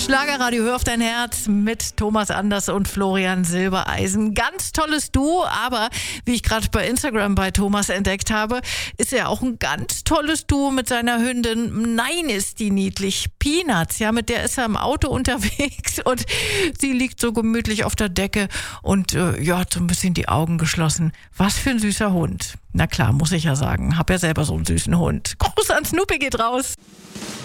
Schlagerradio, hör auf dein Herz mit Thomas Anders und Florian Silbereisen. Ganz tolles Duo, aber wie ich gerade bei Instagram bei Thomas entdeckt habe, ist er auch ein ganz tolles Duo mit seiner Hündin. Nein, ist die niedlich. Peanuts, ja, mit der ist er im Auto unterwegs und sie liegt so gemütlich auf der Decke und hat so ein bisschen die Augen geschlossen. Was für ein süßer Hund. Na klar, muss ich ja sagen. Hab ja selber so einen süßen Hund. Gruß an Snoopy geht raus.